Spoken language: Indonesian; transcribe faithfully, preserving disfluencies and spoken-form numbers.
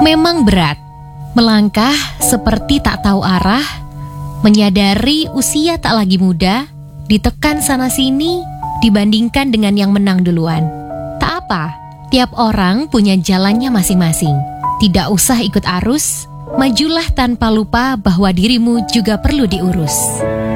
Memang berat, melangkah seperti tak tahu arah, menyadari usia tak lagi muda, ditekan sana-sini dibandingkan dengan yang menang duluan. Tak apa, tiap orang punya jalannya masing-masing. Tidak usah ikut arus, majulah tanpa lupa bahwa dirimu juga perlu diurus.